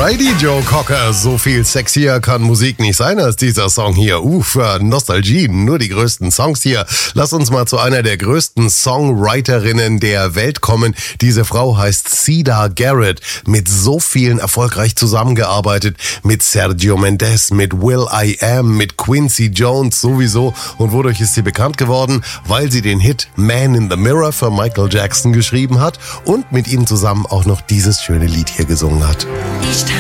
Alrighty, Joe Cocker, so viel sexier kann Musik nicht sein als dieser Song hier. Nostalgie, nur die größten Songs hier. Lass uns mal zu einer der größten Songwriterinnen der Welt kommen. Diese Frau heißt Siedah Garrett, mit so vielen erfolgreich zusammengearbeitet, mit Sergio Mendes, mit will.i.am, mit Quincy Jones sowieso. Und wodurch ist sie bekannt geworden? Weil sie den Hit Man in the Mirror für Michael Jackson geschrieben hat und mit ihm zusammen auch noch dieses schöne Lied hier gesungen hat. Each time